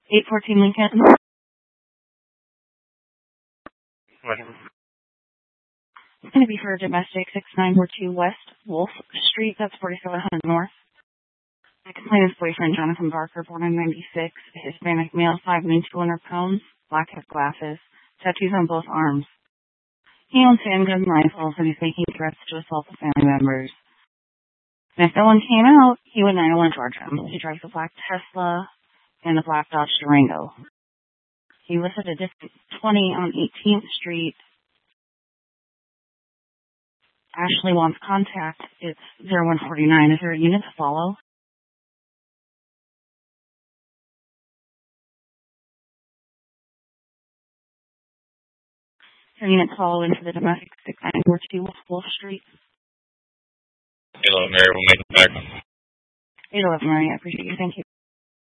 814 Lincoln. Whatever. It's going to be for domestic 6942 West Wolf Street. That's 4700 North. The complainant's boyfriend, Jonathan Barker, born in 96, Hispanic male, 5'2", 200 pounds, black-head glasses, tattoos on both arms. He owns handguns and rifles, and he's making threats to assault the family members. And if no one came out, he would 911 charge him. He drives a black Tesla and a black Dodge Durango. He listed a district 20 on 18th Street. Ashley wants contact. It's 0149. Is there a unit to follow? Is there a unit to follow into the domestic 6942 Wolf Street? 811 Mary, we'll make it back. 811 Mary, I appreciate you. Thank you.